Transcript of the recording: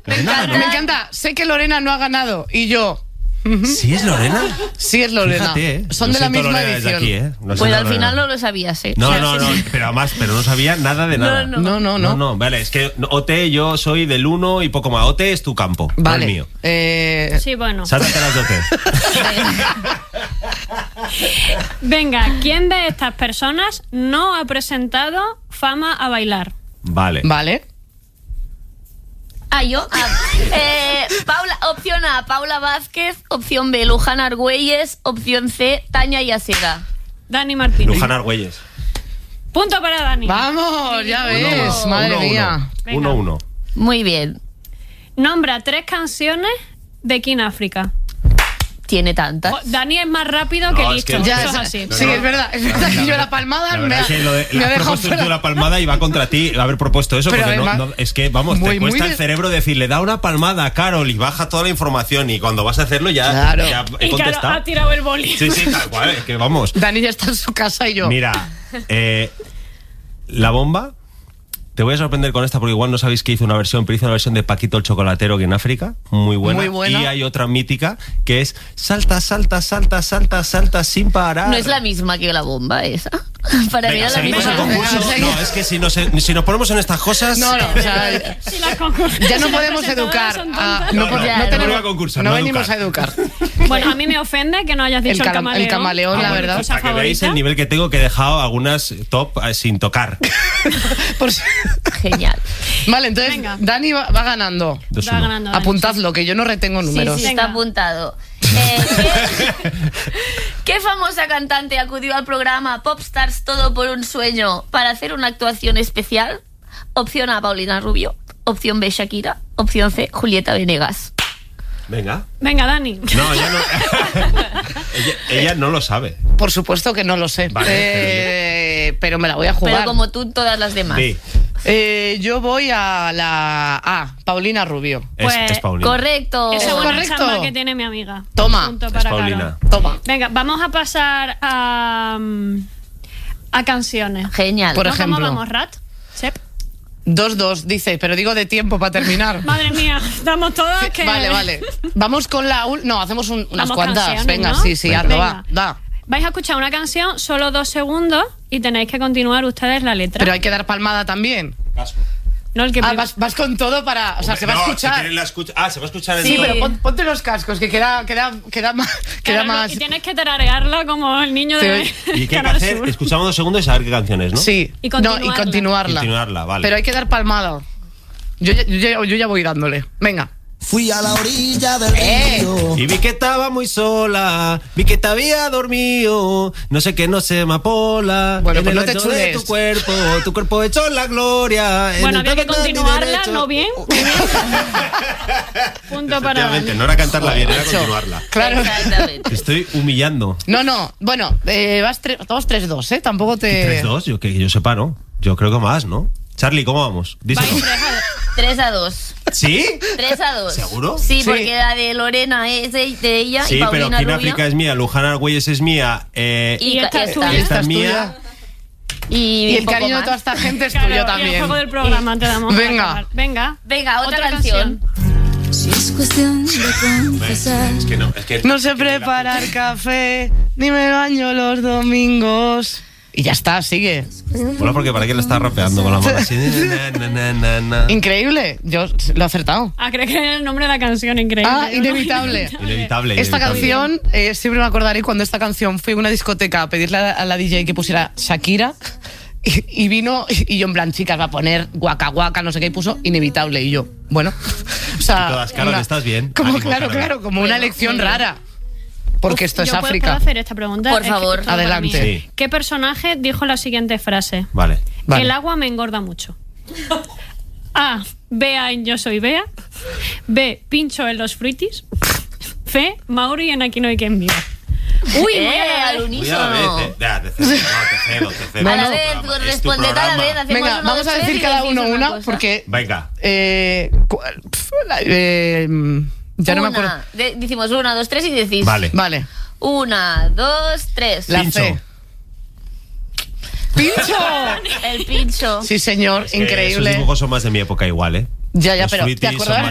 Me encanta. Sé que Lorena no ha ganado. Y yo... ¿Sí es Lorena? Sí es Lorena. Fíjate, Son de la misma edición. Aquí, pues al final no lo sabías, ¿eh? No, pero no sabía nada de nada. No. Vale, es que OT yo soy del 1 y poco más. OT es tu campo, vale. No el mío. Sí, bueno. Sáltate las de OT. Venga, ¿quién de estas personas no ha presentado Fama a bailar? Vale. Yo. Paula, opción A, Paula Vázquez. Opción B, Luján Argüelles. Opción C, Tania Yasera. Dani Martínez. Luján Argüelles. Punto para Dani. Vamos, ya ves, madre mía. 1-1. Muy bien. Nombra 3 canciones de King África. Tiene tantas. Dani es más rápido que listo. Es así. Sí, es verdad. Es verdad que yo la palmada me ha dejado propuesto la palmada y va contra ti haber propuesto eso. Pero porque además, es que, vamos, te cuesta el cerebro decirle, da una palmada a Carol y baja toda la información. Y cuando vas a hacerlo ya he y contestado. Carol ha tirado el boli. Sí, tal cual, es que vamos. Dani ya está en su casa y yo. Mira, La Bomba. Te voy a sorprender con esta porque igual no sabéis que hizo una versión, pero hizo una versión de Paquito el Chocolatero que en África, muy buena. Y hay otra mítica que es salta, salta, salta, salta, salta sin parar. No es la misma que La Bomba esa. Para mí era la misma. No, es que si nos ponemos en estas cosas... No, o sea, ya no podemos educar. No venimos a educar. Bueno, a mí me ofende que no hayas dicho el camaleón. El camaleón, la verdad. Para que veáis el nivel que tengo, que he dejado algunas top sin tocar. Genial. Vale, entonces venga. Dani va ganando. Va ganando Dani. Apuntadlo, que yo no retengo números. Sí, está apuntado. ¿Qué famosa cantante acudió al programa Popstars Todo por un Sueño para hacer una actuación especial? Opción A, Paulina Rubio. Opción B, Shakira. Opción C, Julieta Venegas. Venga, Dani. No, ella no. ella no lo sabe. Por supuesto que no lo sé. Vale, pero me la voy a jugar. Pero como tú, todas las demás. Sí. Yo voy a la A, Paulina Rubio. Es Paulina. Correcto. Esa es una chamba que tiene mi amiga. Toma. Punto para Paulina. Toma. Venga, vamos a pasar a canciones. Genial. Por ejemplo. ¿Cómo vamos, Rat? Sep. 2-2, dice, pero digo de tiempo para terminar. Madre mía, estamos todas que... Vale. Vamos con la... No, hacemos unas cuantas. Venga, ¿no? sí, hazlo, va. Vais a escuchar una canción, solo 2 segundos, y tenéis que continuar ustedes la letra. Pero hay que dar palmada también. Casco. No, el que vas con todo para... O sea, se va a escuchar. Si se va a escuchar en Sí, pero ponte los cascos, que queda más... Y tienes que tararearla como el niño de... ¿Y qué hay que hacer? Escuchamos 2 segundos y saber qué canciones, ¿no? Sí. Y continuarla. Continuarla, vale. Pero hay que dar palmada. Yo ya voy dándole. Venga. Fui a la orilla del río y vi que estaba muy sola, vi que te había dormido, no sé qué, no sé, amapola. Bueno, pues no te chules chules. tu cuerpo hecho en la gloria. Bueno, había que continuarla, ¿no bien? Punto para Dani. No era cantarla bien, era continuarla. Claro. Exactamente. Te estoy humillando. No. Bueno, vas 3-2, ¿eh? Tampoco te... 3-2, yo sepa, ¿no? Yo creo que más, ¿no? Charlie, ¿cómo vamos? Díselo. 3-2. ¿Sí? 3-2. ¿Seguro? Sí, porque la de Lorena es de ella sí, y Paulina pero King Rubio. África es mía, Luján Argüelles es mía. Y esta es mía. Y el cariño de toda esta gente es tuyo también. Y el juego del programa te damos. Venga. Venga, otra canción. Si es cuestión de confesar. No sé preparar café, ni me baño los domingos. Y ya está, sigue. Bueno, porque para qué le estás rapeando con la mano así. Increíble, yo lo he acertado. Creo que es el nombre de la canción, increíble. Inevitable. Esta canción, siempre me acordaré cuando esta canción fui a una discoteca a pedirle a la DJ que pusiera Shakira. Y vino, y yo en plan, chicas, va a poner guaca guaca, no sé qué, y puso Inevitable. Y yo, bueno. O sea, todas, Carol, estás bien. Como, ánimo, claro, como una lección rara. Porque esto es África. ¿Puedo hacer esta pregunta? Por favor, adelante. Sí. ¿Qué personaje dijo la siguiente frase? Vale. El agua me engorda mucho. A. Bea en Yo soy Bea. B. Pincho en los fruitis. C. Mauri en Aquí no hay quien viva. Uy, al unísono. Te cedo. A la vez, responded a la vez. Venga, vamos a decir cada uno una, porque... Venga. Ya no me acuerdo. Decimos 1, 2, 3 y decís. Vale. 1, 2, 3. La C. ¡Pincho! El pincho. Sí, señor, increíble. Esos dibujos son más de mi época igual, ¿eh? Ya, Los pero ¿te fruitis acuerdas?